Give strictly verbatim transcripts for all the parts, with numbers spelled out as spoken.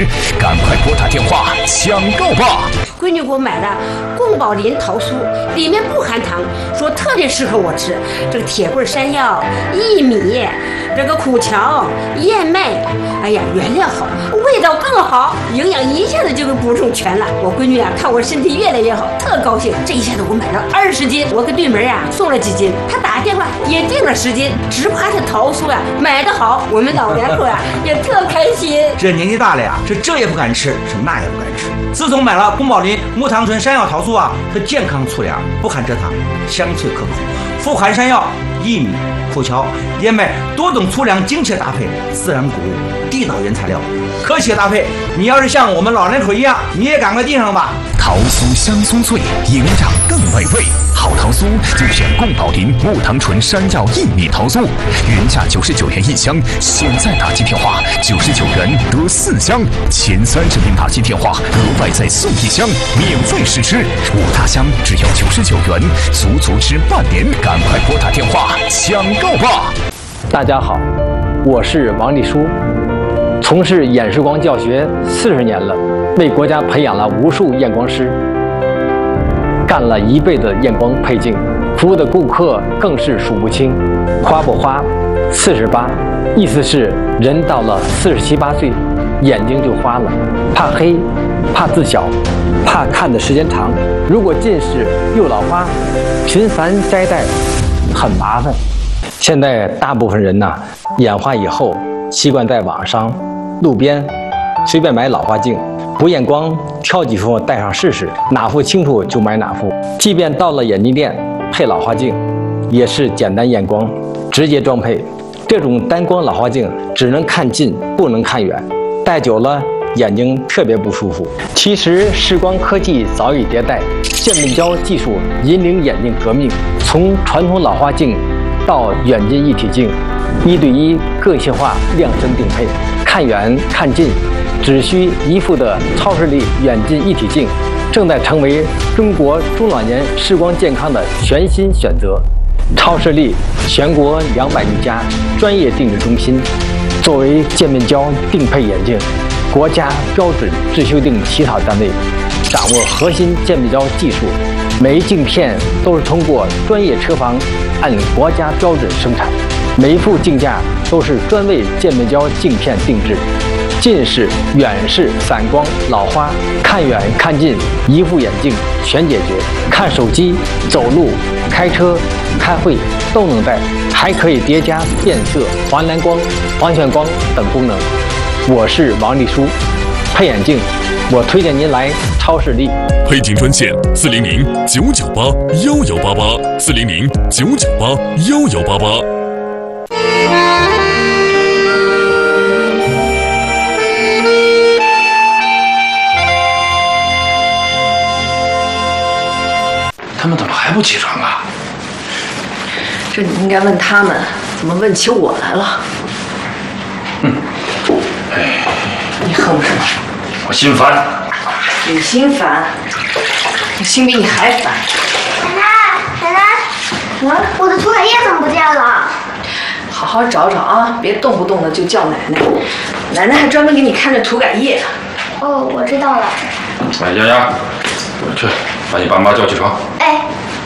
时，赶快拨打电话抢购吧！ 闺女给我买的宫保林桃酥，里面不含糖，说特别适合我吃。这个铁棍山药、薏米、这个苦荞、燕麦，哎呀，原料好，味道更好，营养一下子就给补充全了。我闺女啊，看我身体越来越好，特高兴。这一下子我买了二十斤，我给对门啊送了几斤，她打电话也订了十斤，直夸这桃酥啊买得好，我们老两口啊也特开心。 这年纪大了呀，是这也不敢吃，是那也不敢吃。自从买了宫保林木糖醇山药桃酥啊，是健康粗粮，不含蔗糖，香脆可口，富含山药、薏米、苦荞、燕麦多种粗粮精确搭配，自然谷物，地道原材料，科学搭配。你要是像我们老两口一样，你也赶快订上吧。 桃酥香酥脆，营养更美味。好桃酥就选宫保林木糖醇山药薏米桃酥，原价九十九元一箱，现在打进电话九十九元得四箱，前三十名打进电话额外再送一箱，免费试吃，五大箱只要九十九元，足足吃半年。赶快拨打电话抢购吧！ 大家好，我是王立书，从事演示光教学四十年了，为国家培养了无数验光师。干了一辈子验光配镜，服务的顾客更是数不清。花不花，四十八，意思是人到了四十七八岁，眼睛就花了，怕黑，怕字小，怕看的时间长。如果近视又老花，频繁摘戴，很麻烦。现在大部分人呐，眼花以后习惯在网上、路边随便买老花镜。不验光，挑几副戴上试试，哪副清楚就买哪副。即便到了眼镜店配老花镜，也是简单验光，直接装配。这种单光老花镜只能看近，不能看远，戴久了眼睛特别不舒服。其实视光科技早已迭代，渐变焦技术引领眼镜革命，从传统老花镜到远近一体镜，一对一个性化量身定配，看远看近只需一副的超视力远近一体镜，正在成为中国中老年视光健康的全新选择。超视力全国两百余家专业定制中心，作为渐变焦定配眼镜国家标准制修订起草单位，掌握核心渐变焦技术，每一镜片都是通过专业车房按国家标准生产，每一副镜架都是专为渐变焦镜片定制。近视、远视、散光、老花，看远看近，一副眼镜全解决。看手机、走路、开车、开会都能戴，还可以叠加变色、黄蓝光、黄旋光等功能。我是王立书，配眼镜，我推荐您来超视力。 配镜专线：四零零九九八幺幺八八，四零零九九八幺幺八八。 他们怎么还不起床啊？ 这你应该问他们，怎么问起我来了？ 嗯，哎， 你恨我什么？ 我心烦。 你心烦，我心比你还烦。 奶奶，奶奶，啊，我的涂改液怎么不见了？ 好好找找啊，别动不动的就叫奶奶。奶奶还专门给你看着涂改液。 哦，我知道了。 哎，丫丫，我去把你爸妈叫起床。 哎，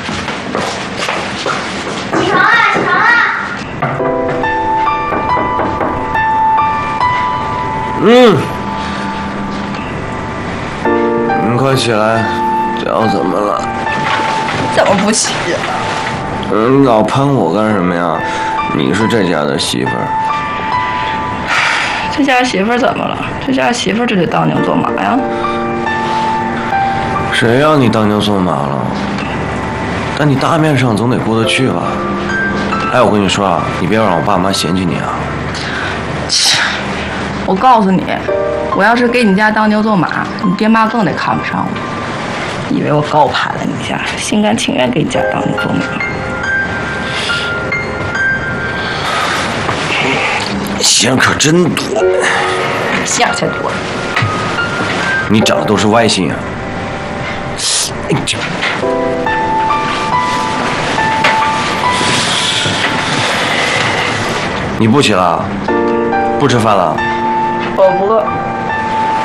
起床了，起床了。 嗯，你快起来，脚怎么了？ 怎么不起了？ 嗯，你老喷我干什么呀？你是这家的媳妇儿。 这家媳妇儿怎么了？这家媳妇儿就得当牛做马呀。 谁让你当牛做马了？但你大面上总得过得去吧？哎，我跟你说啊，你别让我爸妈嫌弃你啊。 切，我告诉你，我要是给你家当牛做马，你爹妈更得看不上我。以为我高攀了你家，心甘情愿给你家当牛做马。 馅可真多， 馅才多。 你长的都是歪心啊！哎，这你不起了？不吃饭了？ 我不饿。